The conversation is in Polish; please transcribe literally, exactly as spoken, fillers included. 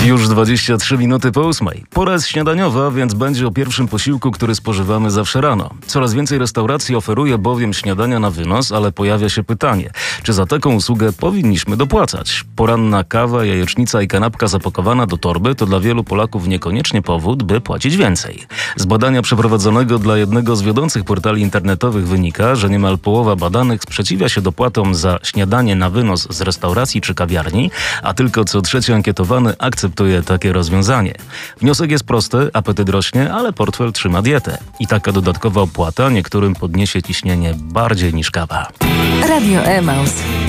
Już dwadzieścia trzy minuty po ósmej. Pora jest śniadaniowa, więc będzie o pierwszym posiłku, który spożywamy zawsze rano. Coraz więcej restauracji oferuje bowiem śniadania na wynos, ale pojawia się pytanie, czy za taką usługę powinniśmy dopłacać? Poranna kawa, jajecznica i kanapka zapakowana do torby to dla wielu Polaków niekoniecznie powód, by płacić więcej. Z badania przeprowadzonego dla jednego z wiodących portali internetowych wynika, że niemal połowa badanych sprzeciwia się dopłatom za śniadanie na wynos z restauracji czy kawiarni, a tylko co trzeci ankietowany akceptuje takie rozwiązanie. Wniosek jest prosty, apetyt rośnie, ale portfel trzyma dietę. I taka dodatkowa opłata niektórym podniesie ciśnienie bardziej niż kawa. Radio Emaus.